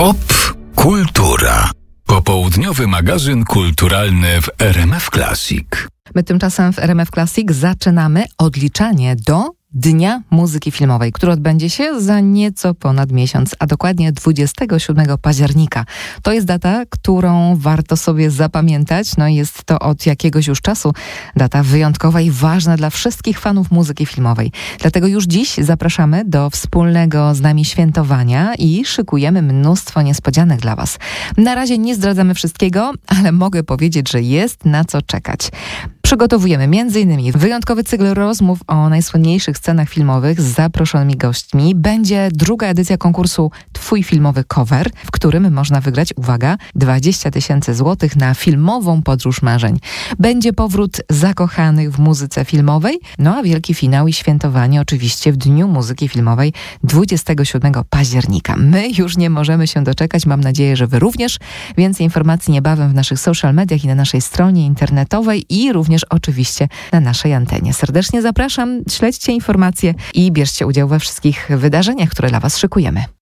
Pop Kultura. Popołudniowy magazyn kulturalny w RMF Classic. My tymczasem w RMF Classic zaczynamy odliczanie do Dnia Muzyki Filmowej, który odbędzie się za nieco ponad miesiąc, a dokładnie 27 października. To jest data, którą warto sobie zapamiętać. No i jest to od jakiegoś już czasu data wyjątkowa i ważna dla wszystkich fanów muzyki filmowej. Dlatego już dziś zapraszamy do wspólnego z nami świętowania i szykujemy mnóstwo niespodzianek dla Was. Na razie nie zdradzamy wszystkiego, ale mogę powiedzieć, że jest na co czekać. Przygotowujemy m.in. wyjątkowy cykl rozmów o najsłynniejszych scenach filmowych z zaproszonymi gośćmi. Będzie druga edycja konkursu Twój filmowy cover, w którym można wygrać, uwaga, 20 000 złotych na filmową podróż marzeń. Będzie powrót zakochanych w muzyce filmowej, no a wielki finał i świętowanie oczywiście w Dniu Muzyki Filmowej 27 października. My już nie możemy się doczekać, mam nadzieję, że Wy również. Więcej informacji niebawem w naszych social mediach i na naszej stronie internetowej i również oczywiście na naszej antenie. Serdecznie zapraszam, śledźcie informacje i bierzcie udział we wszystkich wydarzeniach, które dla Was szykujemy.